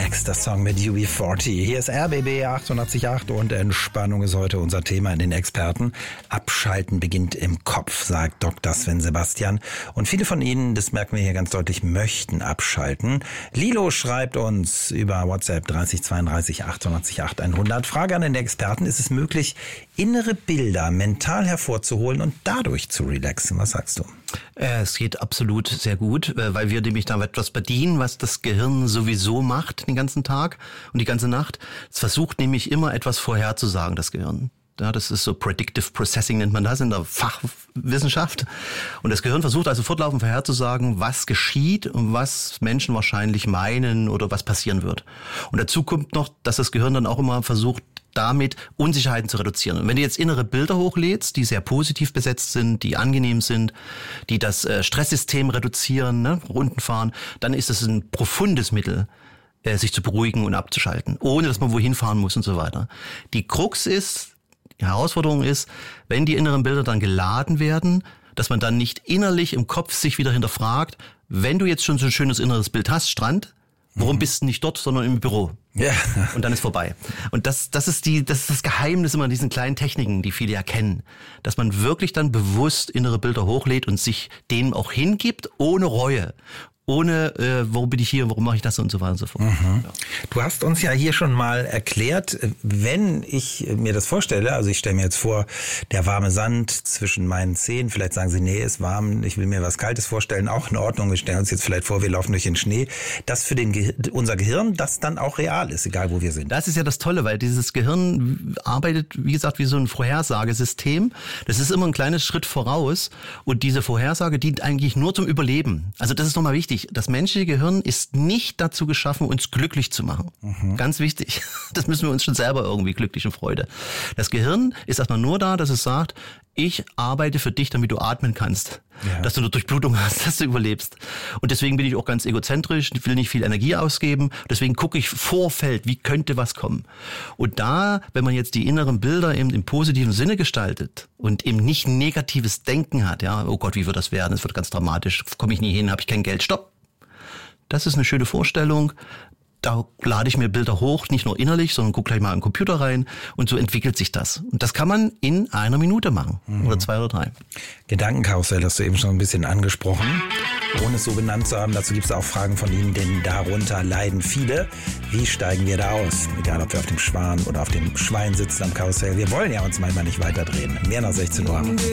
Relax, das Song mit UB40. Hier ist RBB 88.8 und Entspannung ist heute unser Thema in den Experten. Abschalten beginnt im Kopf, sagt Dr. Sven Sebastian. Und viele von Ihnen, das merken wir hier ganz deutlich, möchten abschalten. Lilo schreibt uns über WhatsApp 30 32 88 100. Frage an den Experten, ist es möglich, innere Bilder mental hervorzuholen und dadurch zu relaxen? Was sagst du? Es geht absolut sehr gut, weil wir nämlich da etwas bedienen, was das Gehirn sowieso macht den ganzen Tag und die ganze Nacht. Es versucht nämlich immer etwas vorherzusagen, das Gehirn. Ja, das ist so Predictive Processing, nennt man das in der Fachwissenschaft. Und das Gehirn versucht also fortlaufend vorherzusagen, was geschieht und was Menschen wahrscheinlich meinen oder was passieren wird. Und dazu kommt noch, dass das Gehirn dann auch immer versucht, damit Unsicherheiten zu reduzieren. Und wenn du jetzt innere Bilder hochlädst, die sehr positiv besetzt sind, die angenehm sind, die das Stresssystem reduzieren, ne, runterfahren, dann ist es ein profundes Mittel, sich zu beruhigen und abzuschalten, ohne dass man wohin fahren muss und so weiter. Die Krux ist, die Herausforderung ist, wenn die inneren Bilder dann geladen werden, dass man dann nicht innerlich im Kopf sich wieder hinterfragt, wenn du jetzt schon so ein schönes inneres Bild hast, Strand, warum bist du nicht dort, sondern im Büro? Ja. Und dann ist vorbei. Und das ist das Geheimnis immer diesen kleinen Techniken, die viele erkennen, dass man wirklich dann bewusst innere Bilder hochlädt und sich denen auch hingibt, ohne Reue. Ohne, warum bin ich hier, warum mache ich das und so weiter und so fort. Mhm. Ja. Du hast uns ja hier schon mal erklärt, wenn ich mir das vorstelle, also ich stelle mir jetzt vor, der warme Sand zwischen meinen Zehen, vielleicht sagen Sie, nee, ist warm, ich will mir was Kaltes vorstellen, auch in Ordnung, wir stellen uns jetzt vielleicht vor, wir laufen durch den Schnee, dass für unser Gehirn das dann auch real ist, egal wo wir sind. Das ist ja das Tolle, weil dieses Gehirn arbeitet, wie gesagt, wie so ein Vorhersagesystem. Das ist immer ein kleines Schritt voraus und diese Vorhersage dient eigentlich nur zum Überleben. Also das ist nochmal wichtig. Das menschliche Gehirn ist nicht dazu geschaffen, uns glücklich zu machen. Mhm. Ganz wichtig. Das müssen wir uns schon selber irgendwie glücklich und Freude. Das Gehirn ist erstmal nur da, dass es sagt, ich arbeite für dich, damit du atmen kannst. Ja. Dass du eine Durchblutung hast, dass du überlebst. Und deswegen bin ich auch ganz egozentrisch, ich will nicht viel Energie ausgeben. Deswegen gucke ich Vorfeld, wie könnte was kommen. Und da, wenn man jetzt die inneren Bilder eben im positiven Sinne gestaltet und eben nicht negatives Denken hat, ja, oh Gott, wie wird das werden? Es wird ganz dramatisch, komme ich nie hin, habe ich kein Geld, stopp. Das ist eine schöne Vorstellung. Da lade ich mir Bilder hoch, nicht nur innerlich, sondern gucke gleich mal im Computer rein und so entwickelt sich das. Und das kann man in 1 Minute machen oder 2 oder 3. Gedankenkarussell hast du eben schon ein bisschen angesprochen, ohne es so benannt zu haben. Dazu gibt es auch Fragen von Ihnen, denn darunter leiden viele. Wie steigen wir da aus? Egal, ob wir auf dem Schwan oder auf dem Schwein sitzen am Karussell. Wir wollen ja uns manchmal nicht weiterdrehen. Mehr nach 16 Uhr.